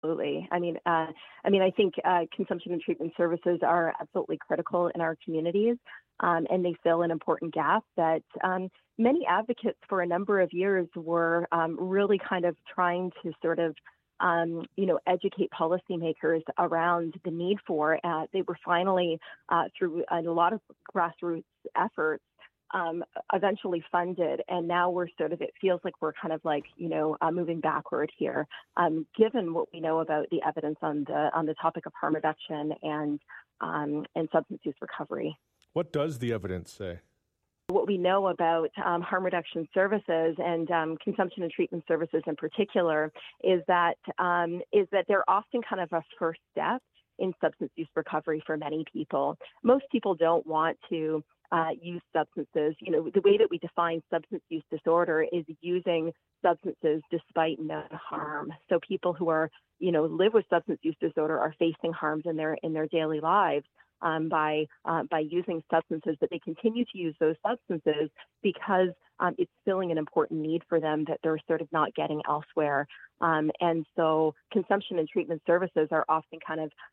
Absolutely. I think consumption and treatment services are absolutely critical in our communities, and they fill an important gap that many advocates for a number of years were really kind of trying to sort of educate policymakers around the need for. They were finally, through a lot of grassroots efforts, eventually funded, and now it feels like we're kind of like, moving backward here, given what we know about the evidence on the topic of harm reduction and substance use recovery. What does the evidence say? What we know about harm reduction services and consumption and treatment services in particular is that they're often kind of a first step in substance use recovery for many people. Most people don't want to use substances. The way that we define substance use disorder is using substances despite no harm. So people who are, live with substance use disorder are facing harms in their daily lives by using substances, but they continue to use those substances because it's filling an important need for them that they're sort of not getting elsewhere. And so consumption and treatment services are often kind of,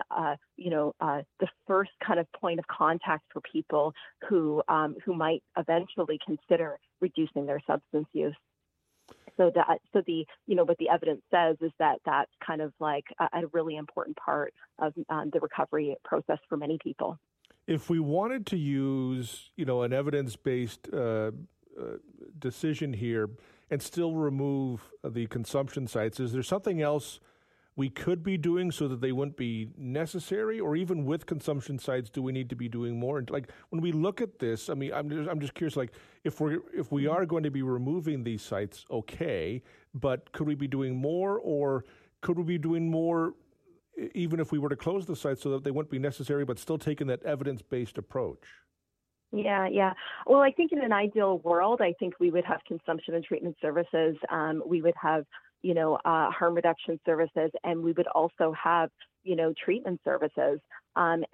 the first kind of point of contact for people who might eventually consider reducing their substance use. What the evidence says is that that's kind of like a really important part of the recovery process for many people. If we wanted to use, an evidence-based decision here and still remove the consumption sites, is there something else we could be doing so that they wouldn't be necessary? Or even with consumption sites, do we need to be doing more? And like when we look at this, I'm just curious, like if we are going to be removing these sites, okay, but could we be doing more, or could we be doing more even if we were to close the sites so that they wouldn't be necessary, but still taking that evidence-based approach? Yeah. Well, I think in an ideal world, I think we would have consumption and treatment services. We would have, harm reduction services, and we would also have, treatment services. And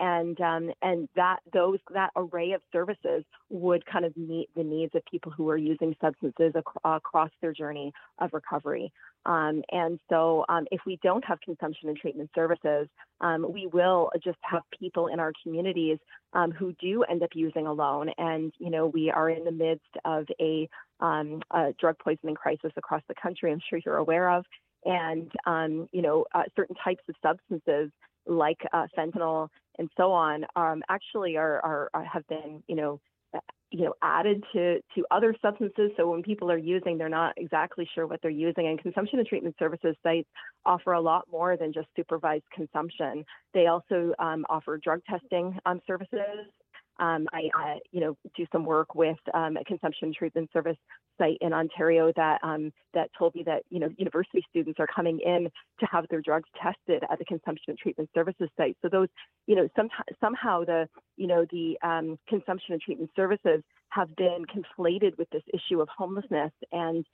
that array of services would kind of meet the needs of people who are using substances across their journey of recovery. And so if we don't have consumption and treatment services, we will just have people in our communities who do end up using alone. And, we are in the midst of a drug poisoning crisis across the country, I'm sure you're aware of. And, certain types of substances like fentanyl and so on actually have been, added to other substances. So when people are using, they're not exactly sure what they're using. And consumption and treatment services sites offer a lot more than just supervised consumption. They also offer drug testing services. I do some work with a consumption and treatment service site in Ontario that told me that, university students are coming in to have their drugs tested at the consumption and treatment services site. So those, somehow the consumption and treatment services have been conflated with this issue of homelessness, and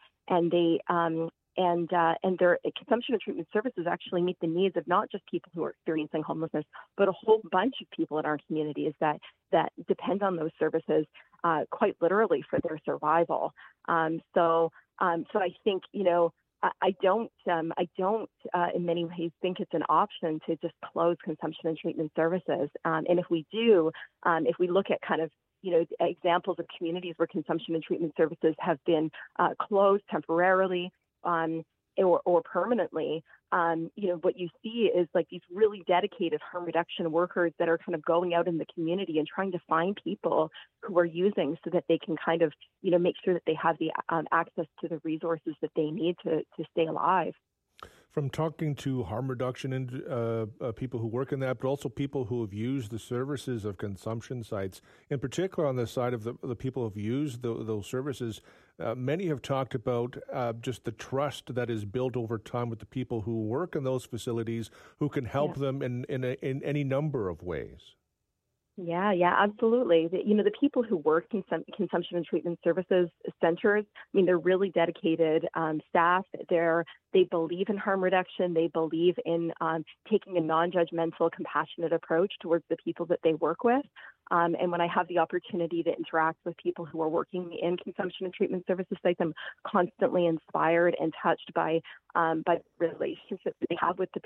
their consumption and treatment services actually meet the needs of not just people who are experiencing homelessness, but a whole bunch of people in our communities that depend on those services quite literally for their survival. So I think, I don't in many ways think it's an option to just close consumption and treatment services. And if we do, if we look at kind of, examples of communities where consumption and treatment services have been closed temporarily, or permanently, what you see is like these really dedicated harm reduction workers that are kind of going out in the community and trying to find people who are using so that they can kind of, make sure that they have the access to the resources that they need to stay alive. From talking to harm reduction and people who work in that, but also people who have used the services of consumption sites, in particular on the side of the people who have used those services, many have talked about just the trust that is built over time with the people who work in those facilities, who can help them in any number of ways. Yeah, absolutely. The people who work in consumption and treatment services centers, they're really dedicated staff. They believe in harm reduction. They believe in taking a non-judgmental, compassionate approach towards the people that they work with. And when I have the opportunity to interact with people who are working in consumption and treatment services sites, I'm constantly inspired and touched by the relationships they have with the